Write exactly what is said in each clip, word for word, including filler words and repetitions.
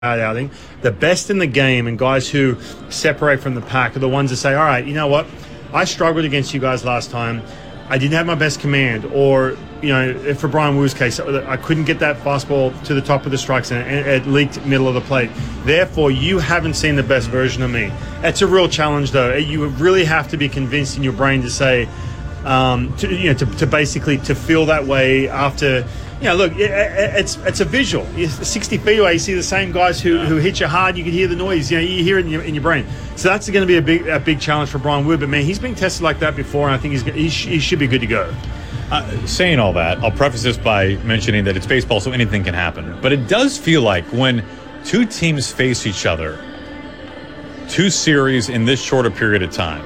outing. The best in the game and guys who separate from the pack are the ones that say, all right, you know what? I struggled against you guys last time. I didn't have my best command. Or, you know, for Brian Wu's case, I couldn't get that fastball to the top of the strikes and it leaked middle of the plate. Therefore, you haven't seen the best version of me. It's a real challenge, though. You really have to be convinced in your brain to say, um, to, you know, to, to basically to feel that way after. You know, look, it, it's it's a visual. You're sixty feet away, you see the same guys who, who hit you hard. You can hear the noise. You know, you hear it in your, in your brain. So that's going to be a big a big challenge for Brian Wu. But man, he's been tested like that before, and I think he's he, sh- he should be good to go. Uh, saying all that, I'll preface this by mentioning that it's baseball, so anything can happen. But it does feel like when two teams face each other, two series in this short a period of time,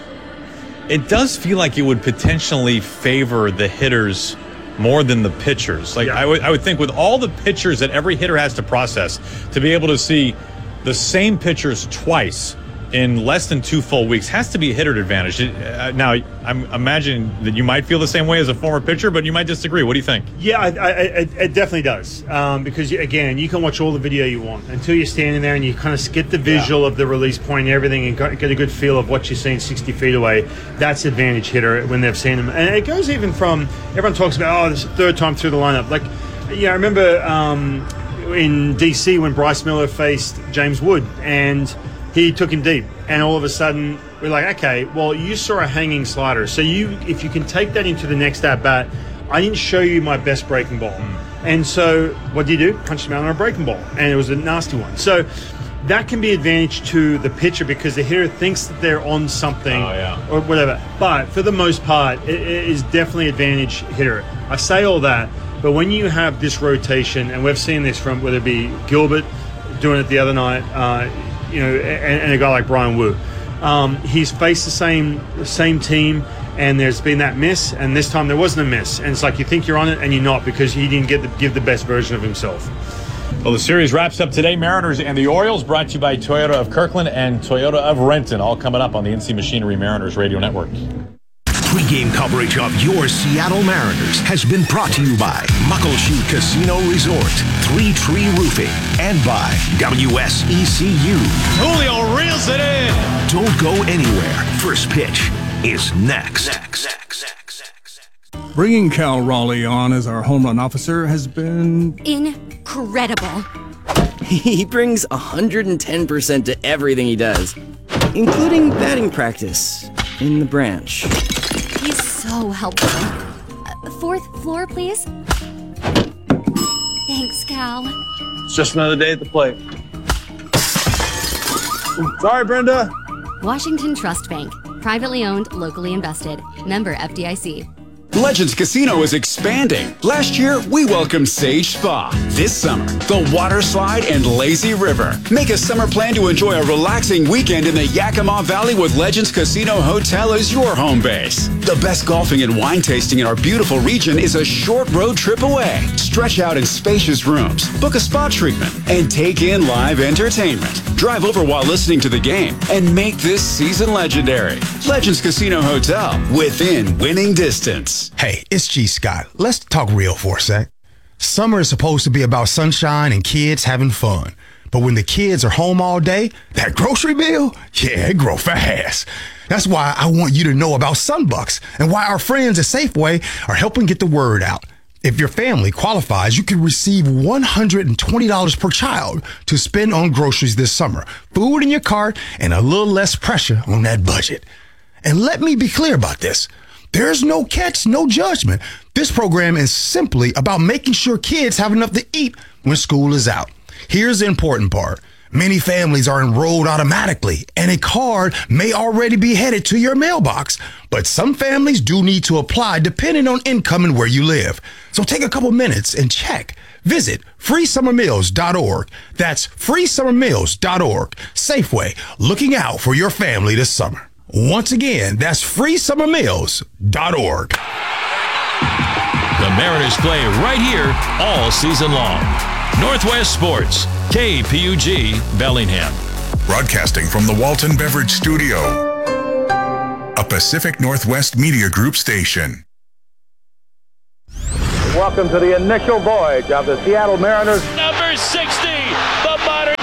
it does feel like it would potentially favor the hitters more than the pitchers. Like yeah. I would, I would think with all the pitchers that every hitter has to process, to be able to see the same pitchers twice in less than two full weeks has to be a hitter advantage. Uh, now, I'm imagining that you might feel the same way as a former pitcher, but you might disagree. What do you think? Yeah, I, I, it, it definitely does. Um, because, again, you can watch all the video you want until you're standing there and you kind of get the visual yeah. of the release point and everything and get a good feel of what you're seeing sixty feet away. That's advantage hitter when they've seen them. And it goes even from, everyone talks about, oh, this is the third time through the lineup. Like, yeah, I remember um, in D C when Bryce Miller faced James Wood and he took him deep, and all of a sudden we're like, okay, well, you saw a hanging slider, so you, if you can take that into the next at bat, I didn't show you my best breaking ball, mm. and so what do you do? Punch him out on a breaking ball, and it was a nasty one. So that can be advantage to the pitcher because the hitter thinks that they're on something oh, yeah. or whatever. But for the most part, it, it is definitely advantage hitter. I say all that, but when you have this rotation, and we've seen this from whether it be Gilbert doing it the other night. Uh, You know, and, and a guy like Brian Wu, um, he's faced the same same team, and there's been that miss, and this time there wasn't a miss, and it's like you think you're on it, and you're not because he didn't get the, give the best version of himself. Well, the series wraps up today. Mariners and the Orioles, brought to you by Toyota of Kirkland and Toyota of Renton, all coming up on the N C Machinery Mariners Radio Network. Pre-game coverage of your Seattle Mariners has been brought to you by Muckleshoot Casino Resort, Three Tree Roofing, and by W S E C U. Julio reels it in. Don't go anywhere. First pitch is next. next, next, next, next. Bringing Cal Raleigh on as our home run officer has been incredible. He brings one hundred ten percent to everything he does, including batting practice in the branch. He's so helpful. Uh, fourth floor, please. Thanks, Cal. It's just another day at the plate. Sorry, Brenda. Washington Trust Bank. Privately owned, locally invested. Member F D I C. Legends Casino is expanding. Last year, we welcomed Sage Spa. This summer, the Water Slide and Lazy River. Make a summer plan to enjoy a relaxing weekend in the Yakima Valley with Legends Casino Hotel as your home base. The best golfing and wine tasting in our beautiful region is a short road trip away. Stretch out in spacious rooms, book a spa treatment, and take in live entertainment. Drive over while listening to the game and make this season legendary. Legends Casino Hotel, within winning distance. Hey, it's G. Scott. Let's talk real for a sec. Summer is supposed to be about sunshine and kids having fun. But when the kids are home all day, that grocery bill, yeah, it grows fast. That's why I want you to know about Sunbucks and why our friends at Safeway are helping get the word out. If your family qualifies, you can receive one hundred twenty dollars per child to spend on groceries this summer, food in your cart, and a little less pressure on that budget. And let me be clear about this. There's no catch, no judgment. This program is simply about making sure kids have enough to eat when school is out. Here's the important part. Many families are enrolled automatically, and a card may already be headed to your mailbox. But some families do need to apply depending on income and where you live. So take a couple minutes and check. Visit free summer meals dot org. That's free summer meals dot org. Safeway, looking out for your family this summer. Once again, that's free summer meals dot org. The Mariners play right here all season long. Northwest Sports, K P U G, Bellingham. Broadcasting from the Walton Beverage Studio, a Pacific Northwest Media Group station. Welcome to the initial voyage of the Seattle Mariners. Number sixty, the modern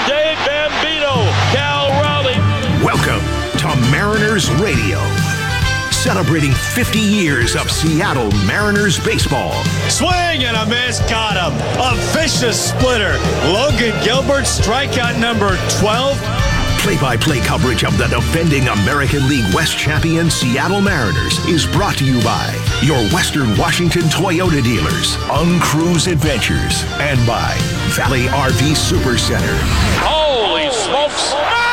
Mariners Radio. Celebrating fifty years of Seattle Mariners baseball. Swing and a miss, got him. A vicious splitter. Logan Gilbert, strikeout number twelve. Play-by-play coverage of the defending American League West champion Seattle Mariners is brought to you by your Western Washington Toyota dealers, Uncruise Adventures, and by Valley R V Supercenter. Holy smokes!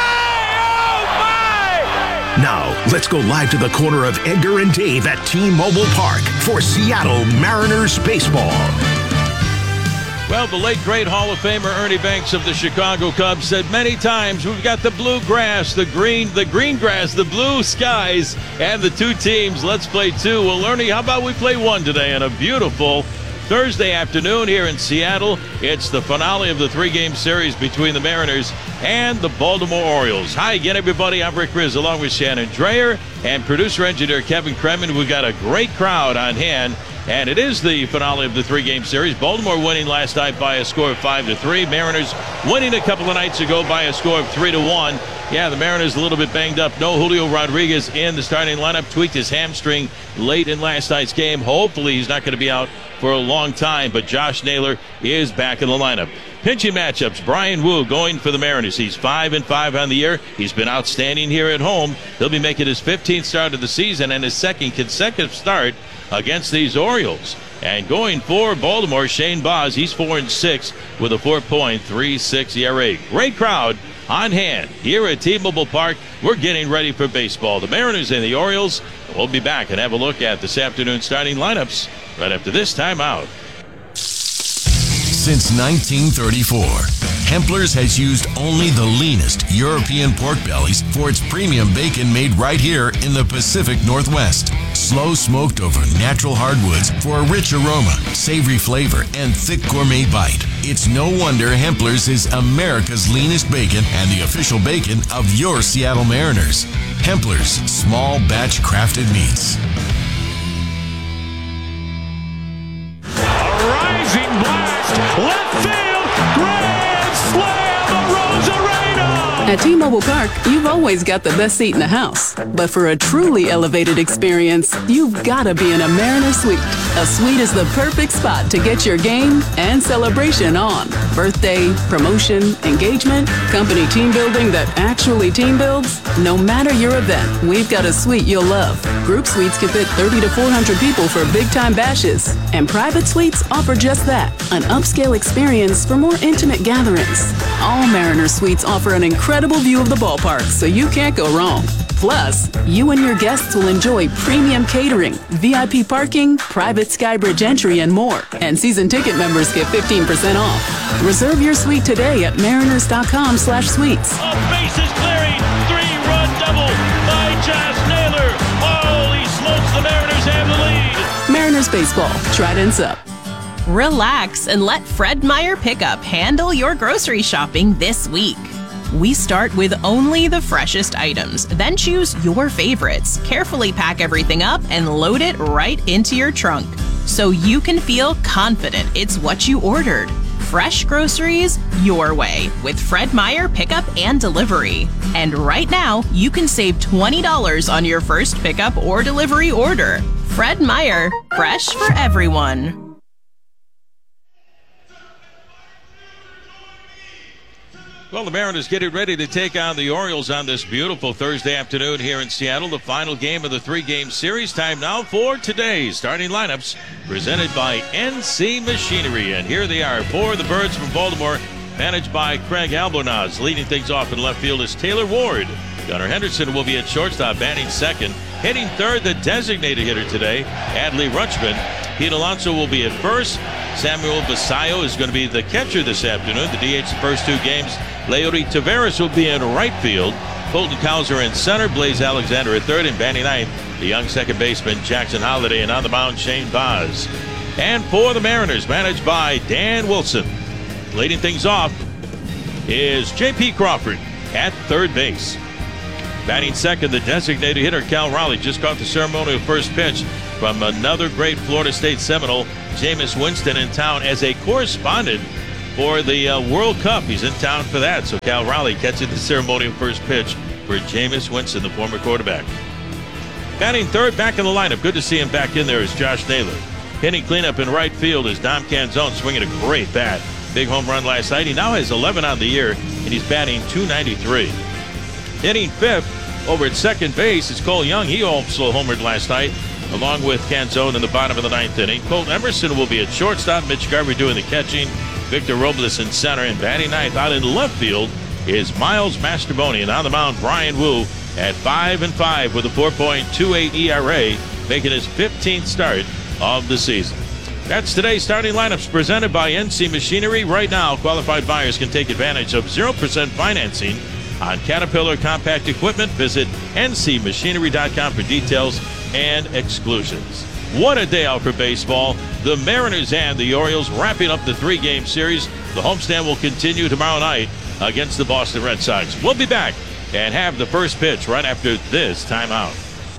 Now, let's go live to the corner of Edgar and Dave at T-Mobile Park for Seattle Mariners baseball. Well, the late, great Hall of Famer Ernie Banks of the Chicago Cubs said many times, we've got the blue grass, the green, the green grass, the blue skies, and the two teams. Let's play two. Well, Ernie, how about we play one today on a beautiful Thursday afternoon here in Seattle? It's the finale of the three-game series between the Mariners and the Baltimore Orioles. Hi again, everybody. I'm Rick Riz along with Shannon Dreyer and producer-engineer Kevin Kremen. We've got a great crowd on hand. And it is the finale of the three-game series. Baltimore winning last night by a score of five to three. Mariners winning a couple of nights ago by a score of three to one. Yeah, the Mariners a little bit banged up. No Julio Rodriguez in the starting lineup. Tweaked his hamstring late in last night's game. Hopefully he's not going to be out for a long time, but Josh Naylor is back in the lineup. Pitching matchups, Brian Wu going for the Mariners. He's five and five on the year. He's been outstanding here at home. He'll be making his fifteenth start of the season and his second consecutive start against these Orioles. And going for Baltimore, Shane Baz, he's four and six with a four point three six E R A. Great crowd on hand here at T-Mobile Park. We're getting ready for baseball. The Mariners and the Orioles. We'll be back and have a look at this afternoon starting lineups right after this timeout. Since nineteen thirty-four, Hempler's has used only the leanest European pork bellies for its premium bacon made right here in the Pacific Northwest. Slow smoked over natural hardwoods for a rich aroma, savory flavor, and thick gourmet bite. It's no wonder Hempler's is America's leanest bacon and the official bacon of your Seattle Mariners. Hempler's, small batch crafted meats. A rising blast, left field, grand slam, Rosarena! At T-Mobile Park, you've always got the best seat in the house. But for a truly elevated experience, you've got to be in a Mariner Suite. A suite is the perfect spot to get your game and celebration on. Birthday, promotion, engagement, company team building that actually team builds. No matter your event, we've got a suite you'll love. Group suites can fit thirty to four hundred people for big-time bashes. And private suites offer just that, an upscale experience for more intimate gatherings. All Mariner Suites offer an incredible view of the ballpark, so you can't go wrong. Plus, you and your guests will enjoy premium catering, V I P parking, private Skybridge entry, and more. And season ticket members get fifteen percent off. Reserve your suite today at mariners.com slash suites. A bases clearing, three-run double by Josh Naylor. Holy smokes, the Mariners have the lead. Mariners Baseball, Trident's up. Relax and let Fred Meyer Pickup handle your grocery shopping this week. We start with only the freshest items, then choose your favorites, carefully pack everything up, and load it right into your trunk, so you can feel confident it's what you ordered. Fresh groceries your way with Fred Meyer Pickup and Delivery. And right now, you can save twenty dollars on your first pickup or delivery order. Fred Meyer, fresh for everyone. Well, the Mariners getting ready to take on the Orioles on this beautiful Thursday afternoon here in Seattle. The final game of the three-game series. Time now for today's starting lineups presented by N C Machinery. And here they are for the Birds from Baltimore, managed by Craig Albornoz. Leading things off in left field is Taylor Ward. Gunnar Henderson will be at shortstop, batting second. Hitting third, the designated hitter today, Adley Rutschman. Pete Alonso will be at first. Samuel Basayo is going to be the catcher this afternoon. The D H the first two games. Leody Taveras will be in right field. Colton Cowser in center. Blaze Alexander at third. And batting ninth, the young second baseman Jackson Holliday. And on the mound, Shane Baz. And for the Mariners, managed by Dan Wilson. Leading things off is J P Crawford at third base. Batting second, the designated hitter Cal Raleigh just caught the ceremonial first pitch from another great Florida State Seminole, Jameis Winston, in town as a correspondent for the uh, World Cup. He's in town for that. So Cal Raleigh catching the ceremonial first pitch for Jameis Winston, the former quarterback. Batting third, back in the lineup. Good to see him back in there is Josh Naylor. Hitting cleanup in right field is Dom Canzone, swinging a great bat. Big home run last night. He now has eleven on the year, and he's batting two ninety-three. Hitting fifth over at second base is Cole Young. He also homered last night, along with Canzone in the bottom of the ninth inning. Colt Emerson will be at shortstop. Mitch Garver doing the catching. Victor Robles in center, and batting ninth out in left field is Miles Mastrobuoni. And on the mound, Brian Wu at five and five with a four point two eight E R A, making his fifteenth start of the season. That's today's starting lineups presented by N C Machinery. Right now, qualified buyers can take advantage of zero percent financing on Caterpillar compact equipment. Visit N C machinery dot com for details and exclusions. What a day out for baseball. The Mariners and the Orioles wrapping up the three-game series. The homestand will continue tomorrow night against the Boston Red Sox. We'll be back and have the first pitch right after this timeout.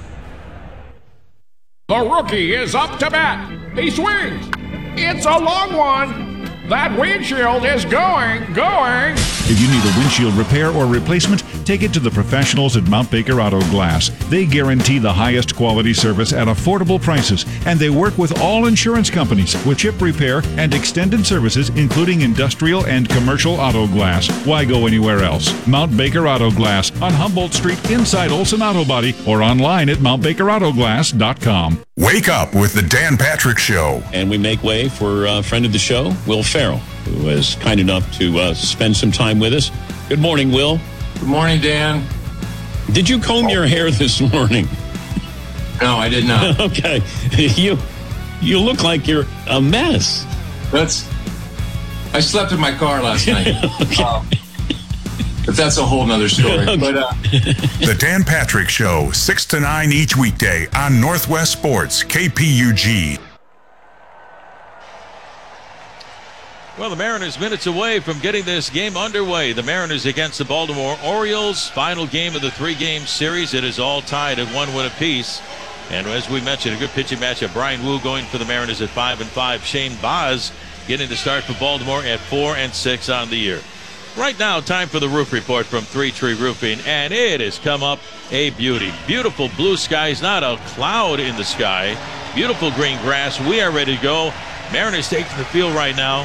The rookie is up to bat. He swings. It's a long one. That windshield is going, going. If you need a windshield repair or replacement, take it to the professionals at Mount Baker Auto Glass. They guarantee the highest quality service at affordable prices, and they work with all insurance companies with chip repair and extended services, including industrial and commercial auto glass. Why go anywhere else? Mount Baker Auto Glass on Humboldt Street inside Olson Auto Body, or online at mount baker auto glass dot com. Wake up with the Dan Patrick Show. And we make way for a friend of the show, Will Ferrell, who was kind enough to uh, spend some time with us. Good morning, Will. Good morning, Dan. Did you comb your hair this morning? No, I did not. Okay. You you look like you're a mess. That's. I slept in my car last night. Okay. Um, but that's a whole nother story. Okay. But uh, The Dan Patrick Show, six to nine each weekday on Northwest Sports, K P U G. Well, the Mariners minutes away from getting this game underway. The Mariners against the Baltimore Orioles. Final game of the three-game series. It is all tied at one win apiece. And as we mentioned, a good pitching matchup. Brian Wu going for the Mariners at five and five. Shane Baz getting the start for Baltimore at four and six on the year. Right now, time for the roof report from Three Tree Roofing, and it has come up a beauty. Beautiful blue skies, not a cloud in the sky. Beautiful green grass. We are ready to go. Mariners taking the field right now,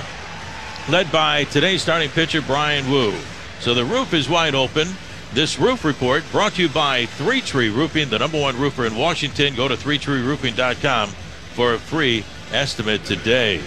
led by today's starting pitcher, Brian Wu. So the roof is wide open. This roof report brought to you by Three Tree Roofing, the number one roofer in Washington. Go to three tree roofing dot com for a free estimate today.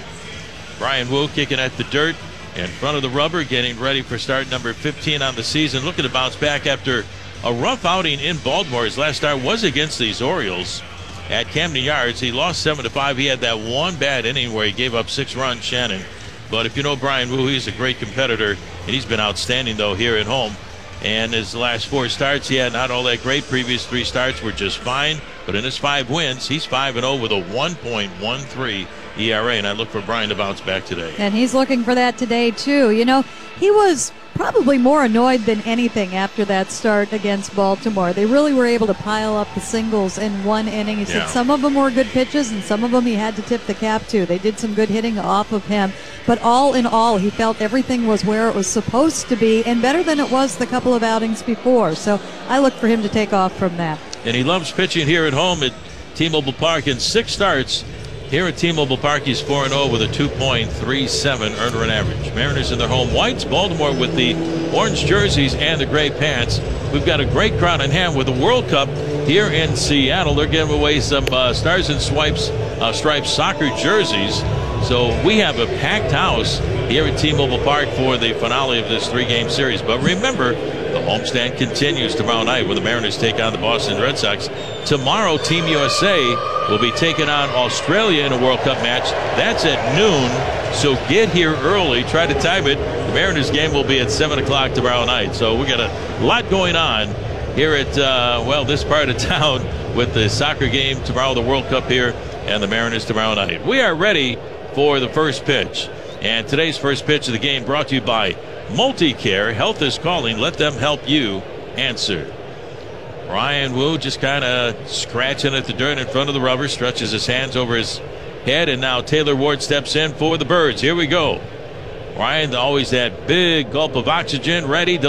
Brian Wu kicking at the dirt in front of the rubber, getting ready for start number fifteen on the season. Looking to bounce back after a rough outing in Baltimore. His last start was against these Orioles at Camden Yards. He lost seven to five. He had that one bad inning where he gave up six runs, Shannon. But if you know Brian Wu, he's a great competitor, and he's been outstanding, though, here at home. And his last four starts, he had not all that great. Previous three starts were just fine. But in his five wins, he's five and oh with a one point one three E R A. And I look for Brian to bounce back today. And he's looking for that today, too. You know, he was probably more annoyed than anything after that start against Baltimore. They really were able to pile up the singles in one inning. He said Yeah. some of them were good pitches and some of them he had to tip the cap to. They did some good hitting off of him. But all in all, he felt everything was where it was supposed to be and better than it was the couple of outings before. So I look for him to take off from that. And he loves pitching here at home at T-Mobile Park. In six starts here at T-Mobile Park, he's four and oh with a two point three seven earned run average. Mariners in their home whites, Baltimore with the orange jerseys and the gray pants. We've got a great crowd in hand with the World Cup here in Seattle. They're giving away some uh, Stars and Swipes, uh, Stripes soccer jerseys. So we have a packed house here at T-Mobile Park for the finale of this three-game series. But remember, the homestand continues tomorrow night when the Mariners take on the Boston Red Sox. Tomorrow, Team U S A will be taking on Australia in a World Cup match. That's at noon, so get here early. Try to time it. The Mariners game will be at seven o'clock tomorrow night. So we got a lot going on here at, uh, well, this part of town with the soccer game tomorrow, the World Cup here, and the Mariners tomorrow night. We are ready for the first pitch. And today's first pitch of the game brought to you by Multicare. Health is calling. Let them help you answer. Brian Wu just kind of scratching at the dirt in front of the rubber, stretches his hands over his head, and now Taylor Ward steps in for the Birds. Here we go. Brian, always that big gulp of oxygen, ready to